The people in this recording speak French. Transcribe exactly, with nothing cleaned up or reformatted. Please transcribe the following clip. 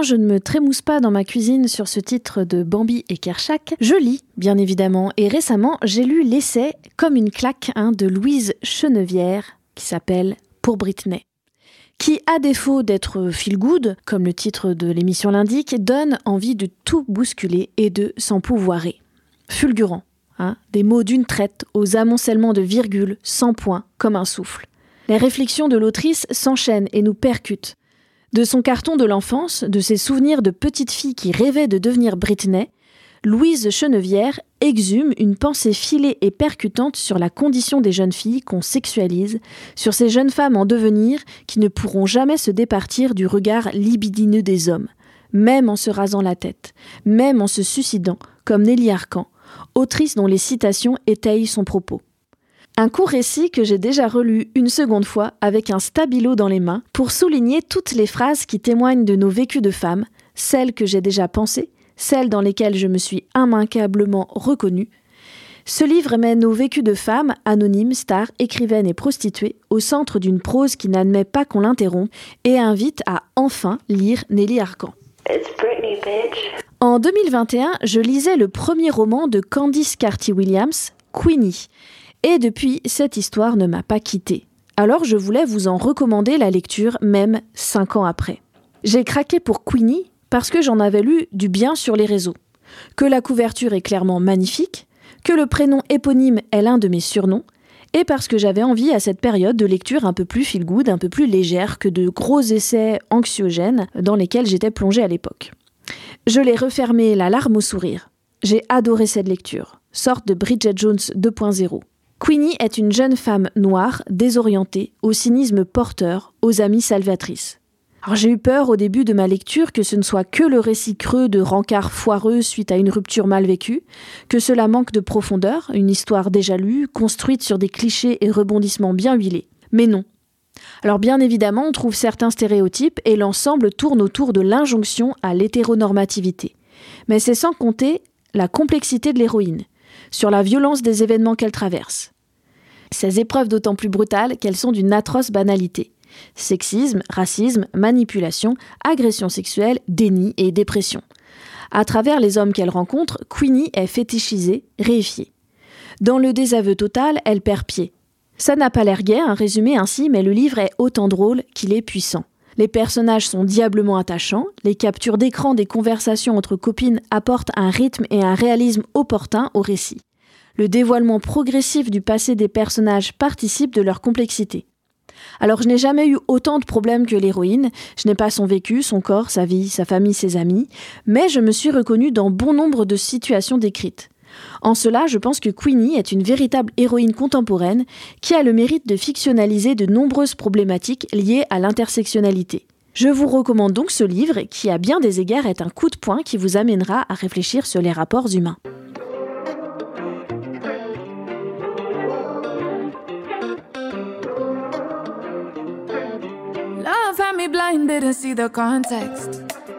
quand je ne me trémousse pas dans ma cuisine sur ce titre de Bambi et Kershak, je lis, bien évidemment, et récemment, j'ai lu l'essai « Comme une claque hein, » de Louise Chenevière, qui s'appelle « Pour Britney », qui, à défaut d'être feel-good, comme le titre de l'émission l'indique, donne envie de tout bousculer et de s'empouvoirer. Fulgurant, hein, des mots d'une traite aux amoncellements de virgules, sans point, comme un souffle. Les réflexions de l'autrice s'enchaînent et nous percutent. De son carton de l'enfance, de ses souvenirs de petite fille qui rêvait de devenir Britney, Louise Chenevière exhume une pensée filée et percutante sur la condition des jeunes filles qu'on sexualise, sur ces jeunes femmes en devenir qui ne pourront jamais se départir du regard libidineux des hommes, même en se rasant la tête, même en se suicidant, comme Nelly Arcan, autrice dont les citations étayent son propos. Un court récit que j'ai déjà relu une seconde fois avec un stabilo dans les mains pour souligner toutes les phrases qui témoignent de nos vécus de femmes, celles que j'ai déjà pensées, celles dans lesquelles je me suis immanquablement reconnue. Ce livre met nos vécus de femmes, anonymes, stars, écrivaines et prostituées, au centre d'une prose qui n'admet pas qu'on l'interrompe et invite à enfin lire Nelly Arcan. It's Britney, bitch. En deux mille vingt et un, je lisais le premier roman de Candice Carty-Williams, Queenie. Et depuis, cette histoire ne m'a pas quittée. Alors je voulais vous en recommander la lecture, même cinq ans après. J'ai craqué pour Queenie parce que j'en avais lu du bien sur les réseaux. Que la couverture est clairement magnifique, que le prénom éponyme est l'un de mes surnoms, et parce que j'avais envie à cette période de lecture un peu plus feel-good, un peu plus légère que de gros essais anxiogènes dans lesquels j'étais plongée à l'époque. Je l'ai refermée la larme au sourire. J'ai adoré cette lecture, sorte de Bridget Jones deux point zéro. Queenie est une jeune femme noire, désorientée, au cynisme porteur, aux amies salvatrices. Alors j'ai eu peur au début de ma lecture que ce ne soit que le récit creux de rencarts foireux suite à une rupture mal vécue, que cela manque de profondeur, une histoire déjà lue, construite sur des clichés et rebondissements bien huilés. Mais non. Alors bien évidemment, on trouve certains stéréotypes et l'ensemble tourne autour de l'injonction à l'hétéronormativité. Mais c'est sans compter la complexité de l'héroïne, sur la violence des événements qu'elle traverse. Ces épreuves d'autant plus brutales qu'elles sont d'une atroce banalité. Sexisme, racisme, manipulation, agression sexuelle, déni et dépression. À travers les hommes qu'elle rencontre, Queenie est fétichisée, réifiée. Dans le désaveu total, elle perd pied. Ça n'a pas l'air gai, un résumé ainsi, mais le livre est autant drôle qu'il est puissant. Les personnages sont diablement attachants, les captures d'écran des conversations entre copines apportent un rythme et un réalisme opportun au récit. Le dévoilement progressif du passé des personnages participe de leur complexité. Alors je n'ai jamais eu autant de problèmes que l'héroïne, je n'ai pas son vécu, son corps, sa vie, sa famille, ses amis, mais je me suis reconnue dans bon nombre de situations décrites. En cela, je pense que Queenie est une véritable héroïne contemporaine qui a le mérite de fictionnaliser de nombreuses problématiques liées à l'intersectionnalité. Je vous recommande donc ce livre qui, à bien des égards, est un coup de poing qui vous amènera à réfléchir sur les rapports humains. Love had me blind, didn't see the context.